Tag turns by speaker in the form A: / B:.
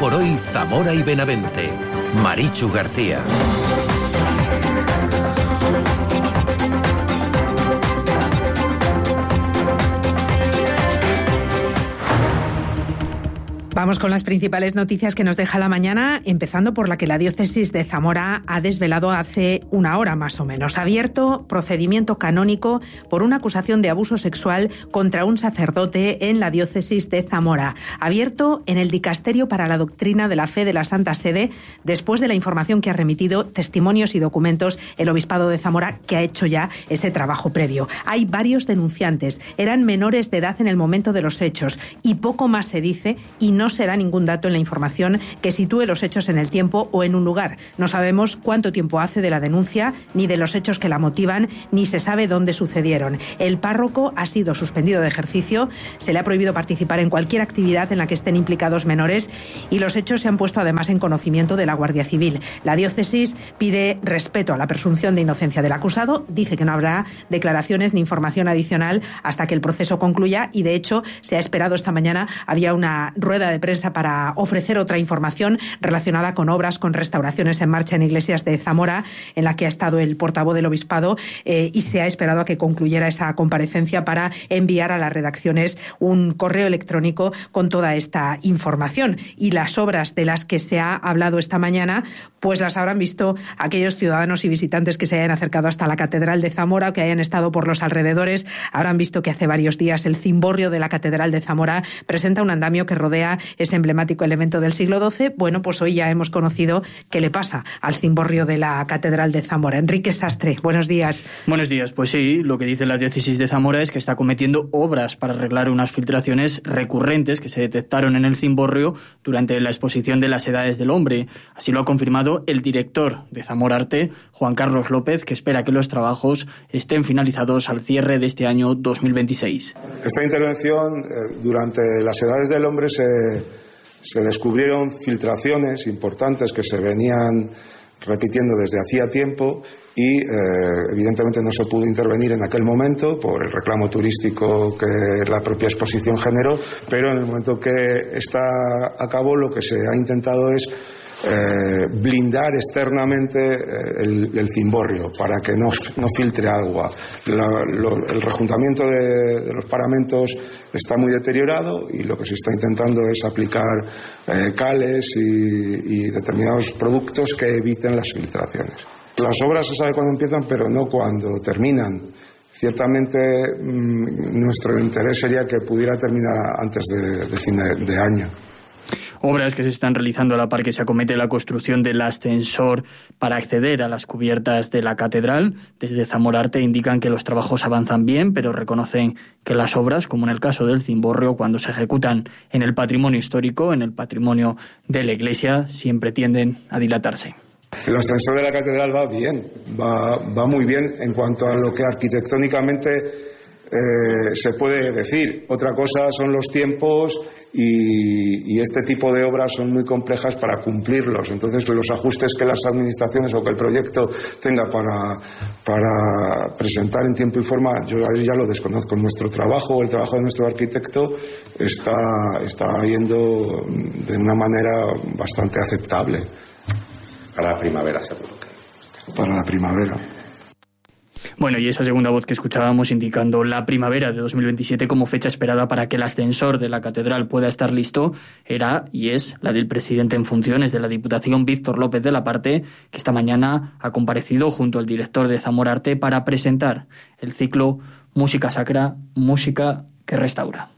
A: por hoy Zamora y Benavente. Marichu García.
B: Vamos con las principales noticias que nos deja la mañana, empezando por la que la diócesis de Zamora ha desvelado hace una hora más o menos. Ha abierto procedimiento canónico por una acusación de abuso sexual contra un sacerdote en la diócesis de Zamora. Abierto en el Dicasterio para la Doctrina de la Fe de la Santa Sede, después de la información que ha remitido, testimonios y documentos, el Obispado de Zamora, que ha hecho ya ese trabajo previo. Hay varios denunciantes, eran menores de edad en el momento de los hechos y poco más se dice y no se da ningún dato en la información que sitúe los hechos en el tiempo o en un lugar. No sabemos cuánto tiempo hace de la denuncia, ni de los hechos que la motivan, ni se sabe dónde sucedieron. El párroco ha sido suspendido de ejercicio, se le ha prohibido participar en cualquier actividad en la que estén implicados menores y los hechos se han puesto además en conocimiento de la Guardia Civil. La diócesis pide respeto a la presunción de inocencia del acusado, dice que no habrá declaraciones ni información adicional hasta que el proceso concluya y de hecho se ha esperado esta mañana, había una rueda de prensa para ofrecer otra información relacionada con obras, con restauraciones en marcha en iglesias de Zamora, en la que ha estado el portavoz del Obispado y se ha esperado a que concluyera esa comparecencia para enviar a las redacciones un correo electrónico con toda esta información. Y las obras de las que se ha hablado esta mañana, pues las habrán visto aquellos ciudadanos y visitantes que se hayan acercado hasta la Catedral de Zamora o que hayan estado por los alrededores. Habrán visto que hace varios días el cimborrio de la Catedral de Zamora presenta un andamio que rodea ese emblemático elemento del siglo XII. Bueno, pues hoy ya hemos conocido qué le pasa al cimborrio de la Catedral de Zamora. Enrique Sastre, buenos días.
C: Buenos días. Pues sí, lo que dice la diócesis de Zamora es que está cometiendo obras para arreglar unas filtraciones recurrentes que se detectaron en el cimborrio durante la exposición de las Edades del Hombre. Así lo ha confirmado el director de Zamora Arte, Juan Carlos López, que espera que los trabajos estén finalizados al cierre de este año 2026.
D: Esta intervención, durante las Edades del Hombre se descubrieron filtraciones importantes que se venían repitiendo desde hacía tiempo y evidentemente no se pudo intervenir en aquel momento por el reclamo turístico que la propia exposición generó, pero en el momento que está a cabo lo que se ha intentado es blindar externamente el cimborrio para que no filtre agua. El rejuntamiento de los paramentos está muy deteriorado y lo que se está intentando es aplicar cales y determinados productos que eviten las filtraciones. Las obras se sabe cuándo empiezan, pero no cuándo terminan. Ciertamente nuestro interés sería que pudiera terminar antes de fin de año.
C: Obras que se están realizando a la par que se acomete la construcción del ascensor para acceder a las cubiertas de la catedral. Desde Zamora Arte indican que los trabajos avanzan bien, pero reconocen que las obras, como en el caso del cimborrio, cuando se ejecutan en el patrimonio histórico, en el patrimonio de la Iglesia, siempre tienden a dilatarse.
D: El ascensor de la catedral va bien, va muy bien en cuanto a lo que arquitectónicamente se puede decir. Otra cosa son los tiempos y este tipo de obras son muy complejas para cumplirlos. Entonces los ajustes que las administraciones o que el proyecto tenga para presentar en tiempo y forma, yo ya lo desconozco. Nuestro trabajo, el trabajo de nuestro arquitecto está yendo de una manera bastante aceptable.
E: Para la primavera, seguro que.
D: Para la primavera.
C: Bueno, y esa segunda voz que escuchábamos indicando la primavera de 2027 como fecha esperada para que el ascensor de la catedral pueda estar listo era y es la del presidente en funciones de la Diputación, Víctor López de la Parte, que esta mañana ha comparecido junto al director de Zamora Arte para presentar el ciclo Música Sacra, Música que Restaura.